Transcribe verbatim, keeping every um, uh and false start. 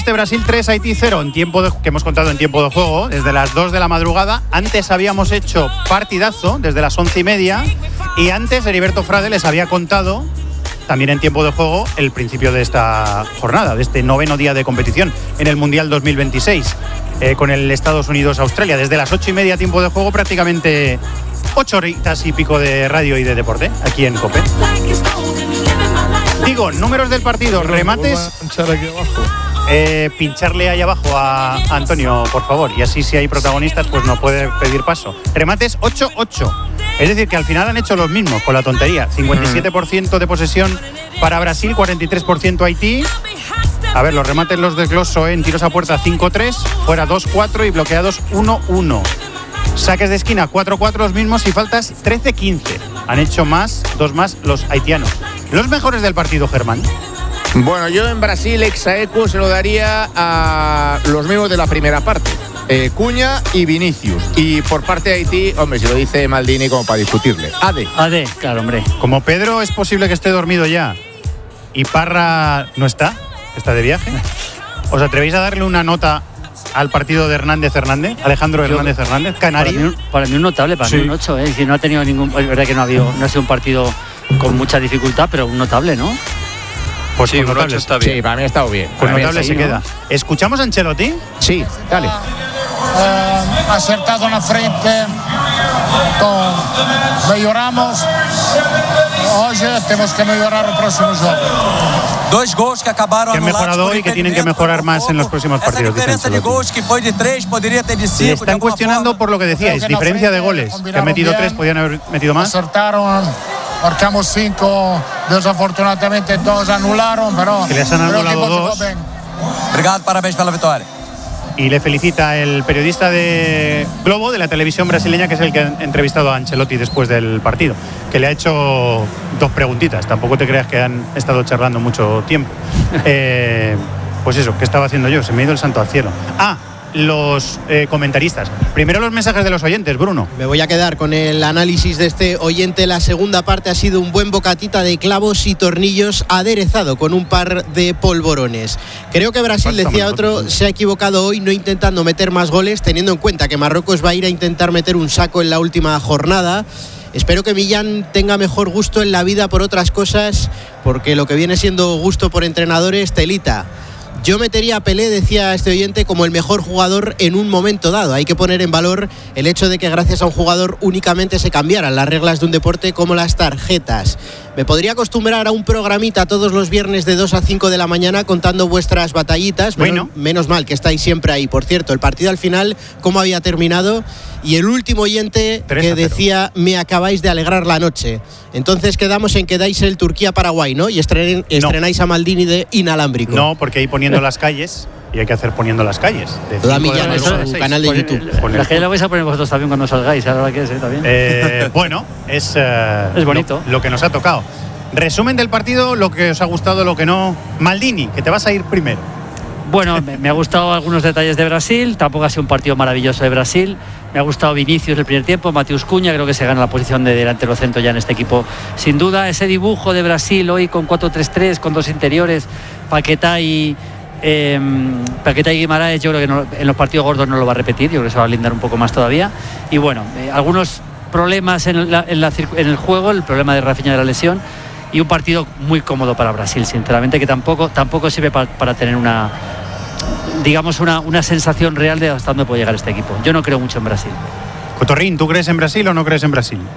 Este Brasil tres, Haití cero, en tiempo de, que hemos contado en tiempo de juego, desde las dos de la madrugada. Antes habíamos hecho partidazo, desde las once y media. Y antes Heriberto Frade les había contado, también en tiempo de juego, el principio de esta jornada, de este noveno día de competición en el Mundial dos mil veintiséis, eh, con el Estados Unidos-Australia. Desde las ocho y media, tiempo de juego, prácticamente ocho horitas y pico de radio y de deporte, aquí en COPE. Digo, números del partido, remates... Eh, pincharle ahí abajo a Antonio, por favor, y así si hay protagonistas pues no puede pedir paso. Remates ocho ocho, es decir que al final han hecho los mismos con la tontería. Cincuenta y siete por ciento de posesión para Brasil, cuarenta y tres por ciento Haití. A ver, los remates los desgloso en tiros a puerta cinco tres, fuera dos cuatro y bloqueados uno uno. Saques de esquina cuatro cuatro los mismos y faltas trece quince. Han hecho más, dos más los haitianos. Los mejores del partido, Germán. Bueno, yo en Brasil, Exaequo se lo daría a los mismos de la primera parte. Eh, Cuña y Vinicius. Y por parte de Haití, hombre, si lo dice Maldini como para discutirle. Ade. Ade, claro, hombre. Como Pedro es posible que esté dormido ya y Parra no está, está de viaje, ¿os atrevéis a darle una nota al partido de Hernández Hernández? Alejandro Hernández yo, Hernández, canario. Para mí, para mí un notable, para sí. mí un ocho, ¿eh? Si no ha tenido ningún... Es verdad que no ha, habido, no ha sido un partido con mucha dificultad, pero un notable, ¿no? Pues sí, notable está bien. Sí, para mí ha estado bien. Con notable se queda. ¿Escuchamos a Ancelotti? Sí, dale. Eh, acertado en la frente, con, mejoramos. Hoy tenemos que mejorar el próximo juego. Dos gols que acabaron que han mejorado hoy y que tienen que mejorar más en los próximos partidos. Diferencia de gols que fue de tres, podría tener cinco. Le están cuestionando por lo que decíais, diferencia de goles. Que han metido tres, podían haber metido más. Acertaron. Marcamos cinco, desafortunadamente dos anularon, pero que les han anulado dos. Obrigado, parabéns por la victoria. Y le felicita el periodista de Globo, de la televisión brasileña, que es el que ha entrevistado a Ancelotti después del partido, que le ha hecho dos preguntitas. Tampoco te creas que han estado charlando mucho tiempo. eh, pues eso, ¿qué estaba haciendo yo? Se me ha ido el santo al cielo. Ah, los eh, comentaristas. Primero los mensajes de los oyentes, Bruno. Me voy a quedar con el análisis de este oyente. La segunda parte ha sido un buen bocatita de clavos y tornillos aderezado con un par de polvorones. Creo que Brasil, decía otro, se ha equivocado hoy no intentando meter más goles, teniendo en cuenta que Marruecos va a ir a intentar meter un saco en la última jornada. Espero que Millán tenga mejor gusto en la vida por otras cosas, porque lo que viene siendo gusto por entrenadores, telita. Yo metería a Pelé, decía este oyente, como el mejor jugador en un momento dado. Hay que poner en valor el hecho de que gracias a un jugador únicamente se cambiaran las reglas de un deporte como las tarjetas. Me podría acostumbrar a un programita todos los viernes de dos a cinco de la mañana contando vuestras batallitas. Bueno. Menos, menos mal que estáis siempre ahí. Por cierto, el partido al final, ¿cómo había terminado? Y el último oyente que decía, me acabáis de alegrar la noche. Entonces quedamos en que dais el Turquía-Paraguay, ¿no? Y estren, estrenáis no. a Maldini de inalámbrico. No, porque ahí poniendo las calles, y hay que hacer poniendo las calles. Toda Millán en su canal de Pon, YouTube. La calle la vais a poner vosotros también cuando salgáis, ahora que es, ¿eh? También. Eh, bueno, es, eh, es bonito. Lo, lo que nos ha tocado. Resumen del partido, lo que os ha gustado, lo que no. Maldini, que te vas a ir primero. Bueno, me, me ha gustado algunos detalles de Brasil, tampoco ha sido un partido maravilloso de Brasil. Me ha gustado Vinicius el primer tiempo, Mateus Cuña, creo que se gana la posición de delantero centro ya en este equipo, sin duda. Ese dibujo de Brasil hoy con cuatro tres tres, con dos interiores, Paquetá y eh, Paquetá y Guimaraes, yo creo que no, en los partidos gordos no lo va a repetir, yo creo que se va a blindar un poco más todavía. Y bueno, eh, algunos problemas en, la, en, la, en el juego, el problema de Rafinha de la lesión, y un partido muy cómodo para Brasil, sinceramente, que tampoco, tampoco sirve para, para tener una... digamos una, una sensación real de hasta dónde puede llegar este equipo. Yo no creo mucho en Brasil. Cotorrín, ¿tú crees en Brasil o no crees en Brasil?